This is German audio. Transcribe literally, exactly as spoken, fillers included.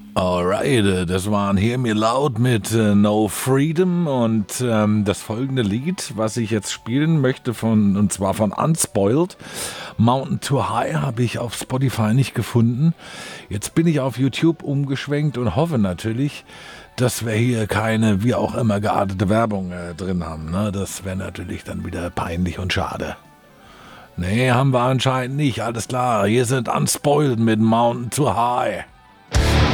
Alright, äh, das waren Hear Me Loud mit äh, No Freedom und ähm, das folgende Lied, was ich jetzt spielen möchte, von und zwar von Unspoiled, Mountain to High, habe ich auf Spotify nicht gefunden. Jetzt bin ich auf YouTube umgeschwenkt und hoffe natürlich, dass wir hier keine, wie auch immer, geartete Werbung äh, drin haben. Ne? Das wäre natürlich dann wieder peinlich und schade. Nee, haben wir anscheinend nicht. Alles klar, hier sind Unspoiled mit Mountain to High.